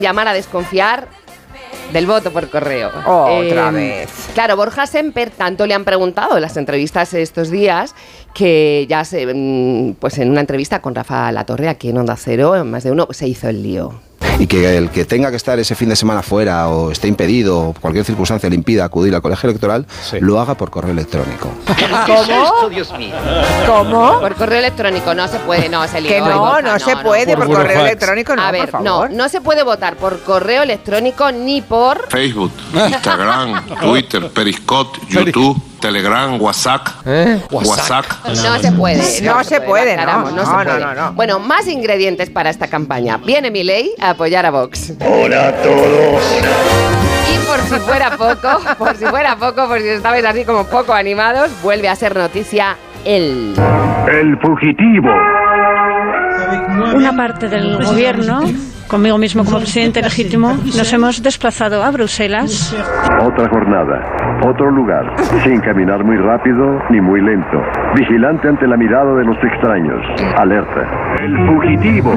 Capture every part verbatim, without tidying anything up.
llamar a desconfiar del voto por correo. Otra eh, vez. Claro, Borja Semper tanto le han preguntado en las entrevistas estos días que ya se, pues en una entrevista con Rafa Latorre aquí en Onda Cero, en más de uno, se hizo el lío. Y que el que tenga que estar ese fin de semana fuera o esté impedido o cualquier circunstancia le impida acudir al colegio electoral, sí, lo haga por correo electrónico. ¿Cómo? Dios mío. ¿Cómo? Por correo electrónico no se puede, no, se lió. Que no, Borja, no, no se no, puede, no. por, Por correo burofax. electrónico no, A ver, por no, favor. no se puede votar por correo electrónico ni por... Facebook, Instagram, Twitter, Periscope, YouTube, Telegram, WhatsApp, ¿Eh? WhatsApp. No se puede. No se puede, no. aclaramos, No, se no, puede. no, no. Bueno, más ingredientes para esta campaña. Viene Milei a apoyar a Vox. Hola a todos. Y por si fuera poco, por si fuera poco, por si estabais así como poco animados, vuelve a ser noticia él. El fugitivo. Una parte del gobierno, conmigo mismo como presidente legítimo, nos hemos desplazado a Bruselas. Otra jornada, otro lugar, sin caminar muy rápido ni muy lento. Vigilante ante la mirada de los extraños. Alerta. El fugitivo.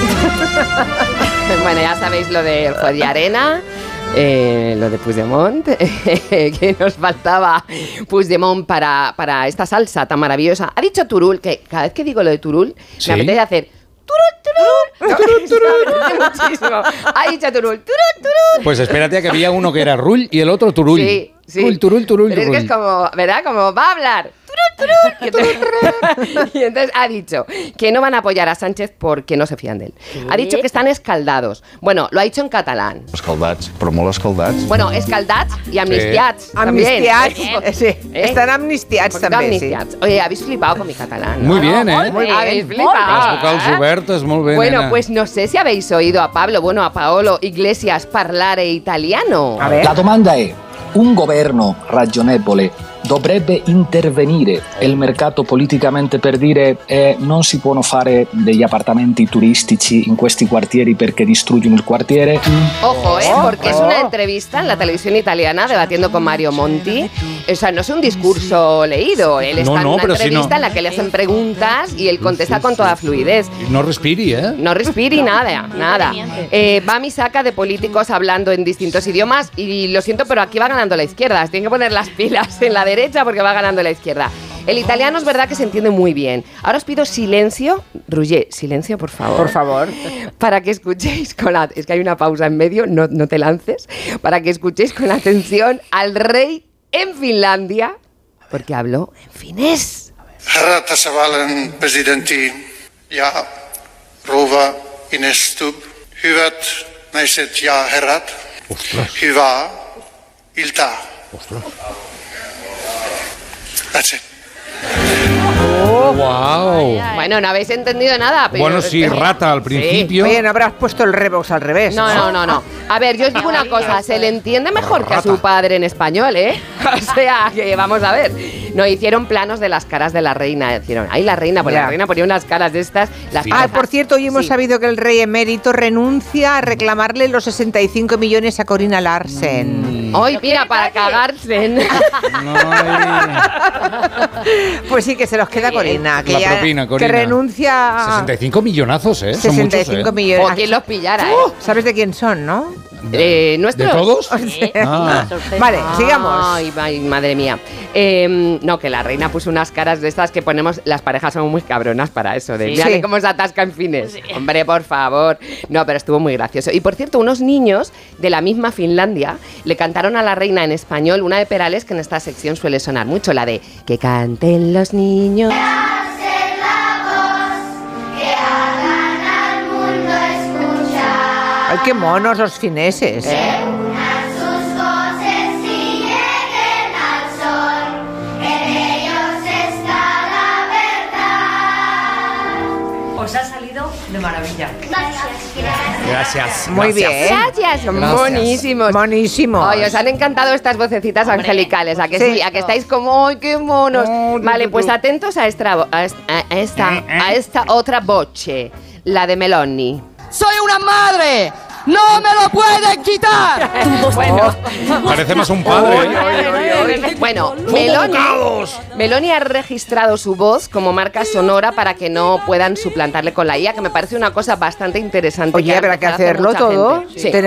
Bueno, ya sabéis lo de Arena. Eh, lo de Puigdemont, que nos faltaba Puigdemont para, para esta salsa tan maravillosa. Ha dicho Turull, que cada vez que digo lo de Turull, ¿Sí? me apetece hacer Turull, Turull, Turull, muchísimo. Ha dicho Turull, Turull, Turull. Pues espérate a que había uno que era Rull y el otro Turull. Sí, sí. Rull, Turull, Turull, Pero es que es Turull. como, ¿verdad? Como va a hablar. Turull, Turull. Y entonces, y entonces ha dicho que no van a apoyar a Sánchez porque no se fían de él. Ha dicho que están escaldados. Bueno, lo ha dicho en catalán. Escaldats, però molt escaldats. Bueno, escaldats y amnistiats. Amnistiats, también. eh, sí. ¿Eh? Están amnistiats Porque també, sí. amnistiats. Oye, habéis flipado con mi catalán, ¿no? Muy bien, ¿eh? Muy bien. Habéis Las flipado. vocals ¿eh? obertes, molt bé, Bueno, nena. pues no sé si habéis oído a Pablo, bueno, a Paolo Iglesias parlare italiano. A ver. La domanda è: un governo ragionevole dovrebbe intervenire il mercato politicamente per dire eh, non si possono fare degli appartamenti turistici in questi quartieri perché distruggono il quartiere? Ojo, ¿eh? Porque es una entrevista en la televisión italiana debatiendo con Mario Monti. O sea, no es un discurso leído. Él está No, en no, una pero si entrevista no- en la que le hacen preguntas y él contesta con toda fluidez. No respiri, ¿eh? No respiri nada, nada. Eh, va mi saca de políticos hablando en distintos idiomas y lo siento, pero aquí va ganando la izquierda. Tienen que poner las pilas en la derecha porque va ganando la izquierda. El italiano es verdad que se entiende muy bien. Ahora os pido silencio. Roger, silencio, por favor. Por favor. Para que escuchéis con la... Es que hay una pausa en medio, no, no te lances. Para que escuchéis con atención al rey en Finlandia, porque habló en finés. Herra tasavallan presidentti ja rouva Ines Stubb, hyvät naiset ja herrat, hyvää iltaa. That's it. ¡Wow! Bueno, no habéis entendido nada. Pero Bueno, sí, rata al principio. Oye, no habrás puesto el Revox al revés. No, no, no, no. A ver, yo os digo una cosa, se le entiende mejor que a su padre en español, ¿eh? O sea, que vamos a ver. No, hicieron planos de las caras de la reina. Hicieron, ahí la reina, pues Ya. la reina ponía unas caras de estas. Las Ah, parejas- por cierto, hoy hemos Sí. sabido que el rey emérito renuncia a reclamarle los sesenta y cinco millones a Corina Larsen. Hoy, mira, para cagarse. Pues sí, que se los queda Corina. Que La ya propina, Corina. que renuncia a sesenta y cinco millonazos, ¿eh? Son sesenta y muchos, cinco ¿eh? millones. O quien los pillara, ¿eh? Uh, ¿Sabes de quién son, no? Eh, ¿Nuestros? ¿De todos? Ah. Vale, sigamos. Ay, ay, madre mía. Eh, no, que la reina puso unas caras de estas que ponemos. Las parejas son muy cabronas para eso. De, Sí. mírale Sí. cómo se atasca en fines. Hombre, por favor. No, pero estuvo muy gracioso. Y por cierto, unos niños de la misma Finlandia le cantaron a la reina en español una de Perales que en esta sección suele sonar mucho, la de que canten los niños. Ay, qué monos los fineses. Os ha salido de maravilla. Gracias. Muy bien. Gracias, son Gracias. monísimos. Monísimos. Ay, os han encantado estas vocecitas angelicales, ¿a que sí? Sí. ¿A que estáis como, ay, qué monos? Vale, pues atentos a esta, a esta, a esta, a esta otra voce, la de Meloni. Soy una madre ¡No me lo pueden quitar! Bueno, Parece más un padre. ¿eh? bueno Meloni, Meloni ha registrado su voz como marca sonora para que no puedan suplantarle con la I A, que me parece una cosa bastante interesante. Oye, que habrá que hace hacerlo mucha todo. gente. Sí.